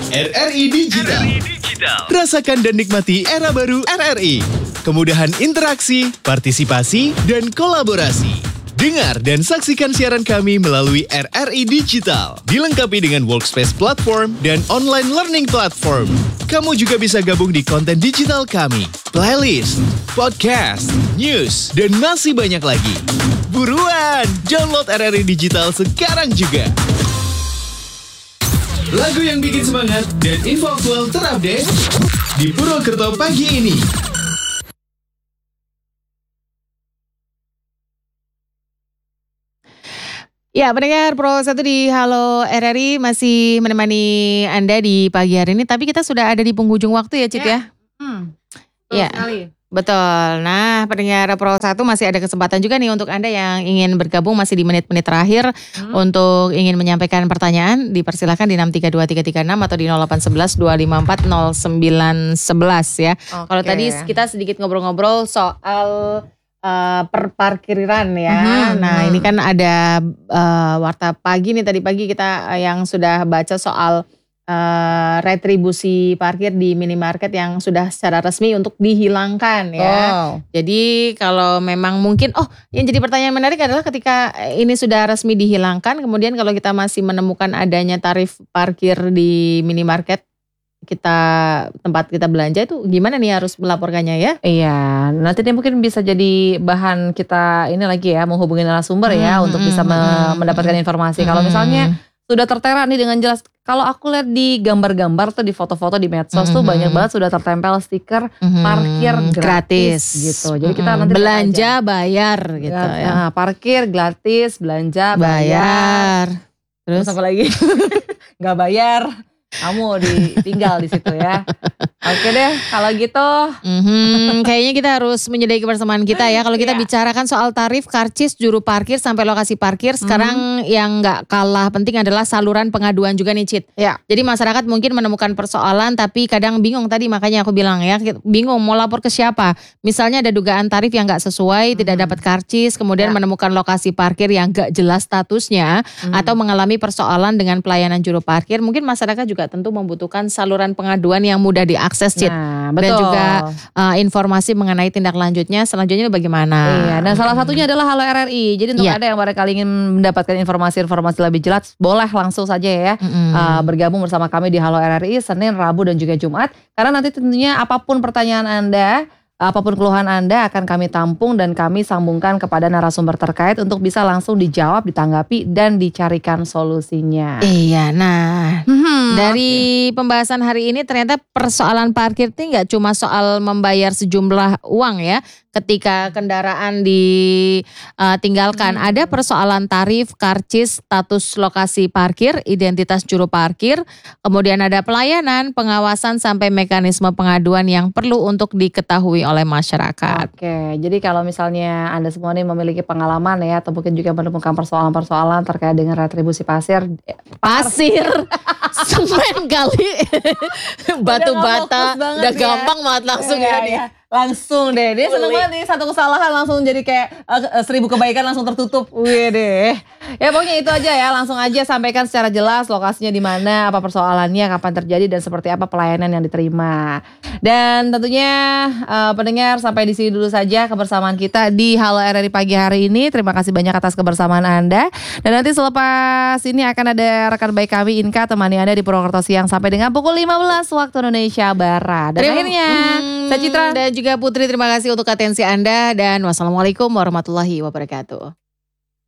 RRI Digital. Rasakan dan nikmati era baru RRI. Kemudahan interaksi, partisipasi, dan kolaborasi. Dengar dan saksikan siaran kami melalui RRI Digital. Dilengkapi dengan workspace platform dan online learning platform. Kamu juga bisa gabung di konten digital kami, playlist, podcast, news, dan masih banyak lagi. Buruan, download RRI Digital sekarang juga. Lagu yang bikin semangat dan info aktual terupdate di Purwokerto pagi ini. Ya, pendengar Pro 1 di Halo RRI masih menemani Anda di pagi hari ini. Tapi kita sudah ada di penghujung waktu ya, Cit ya? Betul Ya, sekali. betul. Nah, pendengar Pro 1 masih ada kesempatan juga nih untuk Anda yang ingin bergabung masih di menit-menit terakhir. Untuk ingin menyampaikan pertanyaan, dipersilakan di 632-336 atau di 0811-254-0911 ya. Kalau tadi kita sedikit ngobrol-ngobrol soal perparkiran ya. Nah ini kan ada warta pagi nih, tadi pagi kita yang sudah baca soal retribusi parkir di minimarket yang sudah secara resmi untuk dihilangkan ya. Jadi kalau memang mungkin, yang jadi pertanyaan menarik adalah ketika ini sudah resmi dihilangkan, kemudian kalau kita masih menemukan adanya tarif parkir di minimarket tempat kita belanja, itu gimana nih harus melaporkannya ya? Iya, nanti dia mungkin bisa jadi bahan kita ini lagi ya, menghubungi narasumber ya untuk bisa mendapatkan informasi. Kalau misalnya sudah tertera nih dengan jelas, kalau aku lihat di gambar-gambar tuh, di foto-foto di medsos tuh banyak banget sudah tertempel stiker parkir gratis gitu. Jadi kita nanti belanja bayar gitu ya. Parkir gratis, belanja bayar. Terus apa lagi? Nggak bayar, kamu ditinggal di situ ya. Oke deh, kalau gitu. Kayaknya kita harus menyudahi kebersamaan kita ya. Kalau kita bicarakan soal tarif, karcis, juru parkir sampai lokasi parkir, sekarang yang nggak kalah penting adalah saluran pengaduan juga nih, Cit. Ya. Jadi masyarakat mungkin menemukan persoalan tapi kadang bingung, tadi makanya aku bilang ya, bingung mau lapor ke siapa. Misalnya ada dugaan tarif yang nggak sesuai, tidak dapat karcis, kemudian menemukan lokasi parkir yang nggak jelas statusnya, atau mengalami persoalan dengan pelayanan juru parkir. Mungkin masyarakat juga tentu membutuhkan saluran pengaduan yang mudah diakses, Cit. Nah, dan juga informasi mengenai tindak lanjutnya selanjutnya bagaimana. Iya, dan salah satunya adalah Halo RRI. Jadi untuk Anda yang barangkali ingin mendapatkan informasi-informasi lebih jelas, boleh langsung saja ya bergabung bersama kami di Halo RRI Senin, Rabu dan juga Jumat. Karena nanti tentunya apapun pertanyaan Anda, apapun keluhan Anda akan kami tampung dan kami sambungkan kepada narasumber terkait untuk bisa langsung dijawab, ditanggapi dan dicarikan solusinya. Iya, nah dari pembahasan hari ini ternyata persoalan parkir itu nggak cuma soal membayar sejumlah uang ya. Ketika kendaraan ditinggalkan, ada persoalan tarif, karcis, status lokasi parkir, identitas juru parkir, kemudian ada pelayanan, pengawasan sampai mekanisme pengaduan yang perlu untuk diketahui oleh masyarakat. Oke, jadi kalau misalnya Anda semua nih memiliki pengalaman ya, atau mungkin juga menemukan persoalan-persoalan terkait dengan retribusi pasir, semen kali, batu bata, udah gampang banget langsung ya. Langsung deh, dia seneng banget nih, satu kesalahan langsung jadi kayak 1000 kebaikan langsung tertutup. Wih deh. Ya pokoknya itu aja ya, langsung aja sampaikan secara jelas lokasinya di mana, apa persoalannya, kapan terjadi dan seperti apa pelayanan yang diterima. Dan tentunya pendengar, sampai di sini dulu saja kebersamaan kita di Halo RRI pagi hari ini. Terima kasih banyak atas kebersamaan Anda. Dan nanti selepas ini akan ada rekan baik kami Inka temani Anda di Purwokerto siang sampai dengan pukul 15 waktu Indonesia Barat. Dan akhirnya saya Citra dan juga Putri, terima kasih untuk atensi Anda dan wassalamualaikum warahmatullahi wabarakatuh.